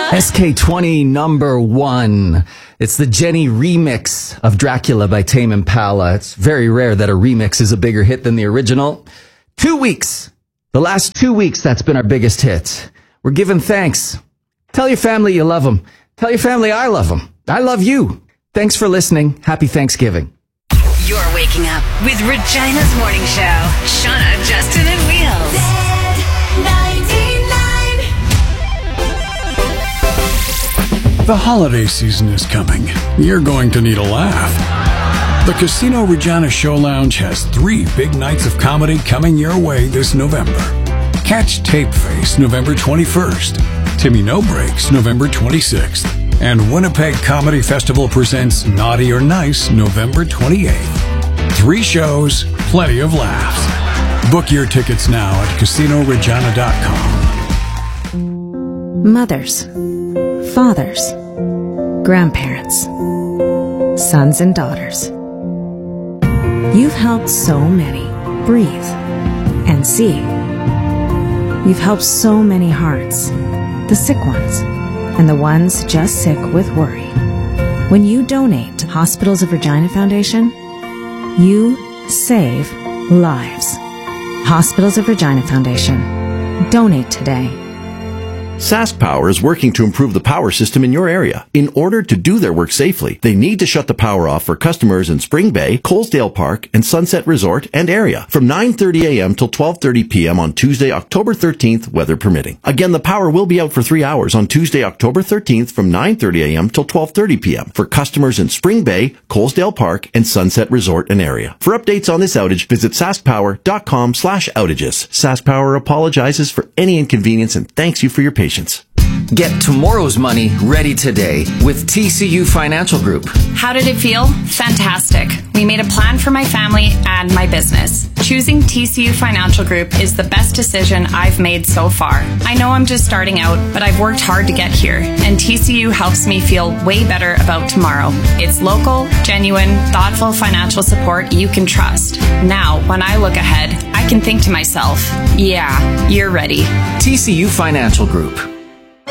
SK20 #1. It's the Jenny remix of Dracula by Tame Impala. It's very rare that a remix is a bigger hit than the original. 2 weeks. The last 2 weeks, that's been our biggest hit. We're giving thanks. Tell your family you love them. Tell your family I love them. I love you. Thanks for listening. Happy Thanksgiving. You're waking up with Regina's Morning Show. Shauna, Justin, and Wheels. The holiday season is coming. You're going to need a laugh. The Casino Regina Show Lounge has 3 big nights of comedy coming your way this November. Catch Tapeface November 21st, Timmy No Breaks November 26th, and Winnipeg Comedy Festival presents Naughty or Nice November 28th. 3 shows, plenty of laughs. Book your tickets now at CasinoRegina.com. Mothers, fathers, grandparents, sons and daughters. You've helped so many breathe and see. You've helped so many hearts, the sick ones, and the ones just sick with worry. When you donate to Hospitals of Regina Foundation, you save lives. Hospitals of Regina Foundation. Donate today. Sask Power is working to improve the power system in your area. In order to do their work safely, they need to shut the power off for customers in Spring Bay, Colesdale Park, and Sunset Resort and area from 9:30 a.m. till 12:30 p.m. on Tuesday, October 13th, weather permitting. Again, the power will be out for 3 hours on Tuesday, October 13th from 9:30 a.m. till 12:30 p.m. for customers in Spring Bay, Colesdale Park, and Sunset Resort and area. For updates on this outage, visit saskpower.com/outages. Sask Power apologizes for any inconvenience and thanks you for your patience. Get tomorrow's money ready today with TCU Financial Group. How did it feel? Fantastic. We made a plan for my family and my business. Choosing TCU Financial Group is the best decision I've made so far. I know I'm just starting out, but I've worked hard to get here, and TCU helps me feel way better about tomorrow. It's local, genuine, thoughtful financial support you can trust. Now, when I look ahead, I can think to myself, yeah, you're ready. TCU Financial Group.